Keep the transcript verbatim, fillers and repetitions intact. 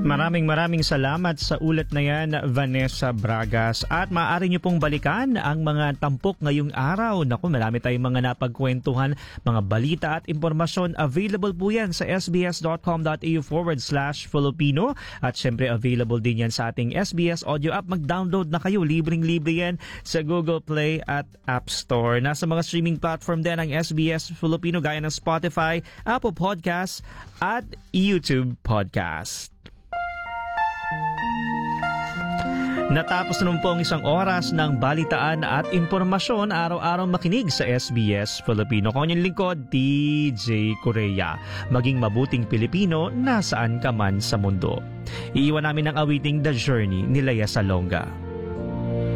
Maraming maraming salamat sa ulat na yan, Vanessa Bragas. At maaari nyo pong balikan ang mga tampok ngayong araw. Naku, marami tayong mga napagkwentuhan, mga balita at impormasyon. Available po yan sa sbs.com.au forward slash Filipino. At syempre available din yan sa ating S B S Audio app. Mag-download na kayo. Libreng-libre yan sa Google Play at App Store. Nasa mga streaming platform din ang S B S Filipino gaya ng Spotify, Apple Podcasts at YouTube Podcast. Natapos na po ang isang oras ng balitaan at impormasyon. Araw-araw makinig sa S B S Filipino. Ako yung lingkod, D J Correa. Maging mabuting Pilipino nasaan ka man sa mundo. Iiwan namin ang awiting The Journey ni Lea Salonga.